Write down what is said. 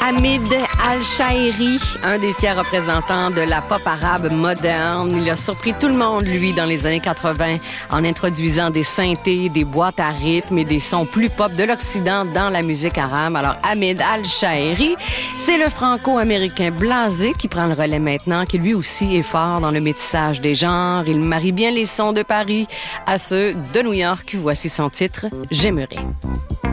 Hamid Al-Shaeri, un des fiers représentants de la pop arabe moderne. Il a surpris tout le monde, lui, dans les années 80, en introduisant des synthés, des boîtes à rythme et des sons plus pop de l'Occident dans la musique arabe. Alors, Hamid Al-Shaeri, c'est le franco-américain blasé qui prend le relais maintenant, qui lui aussi est fort dans le métissage des genres. Il marie bien les sons de Paris à ceux de New York. Voici son titre, J'aimerais.